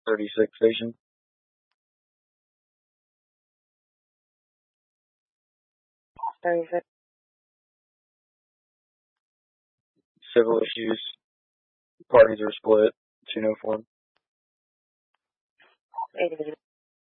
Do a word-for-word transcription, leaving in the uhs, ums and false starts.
thirty-six station. thirty-six. Civil issues. Parties are split. Two no form. eighty.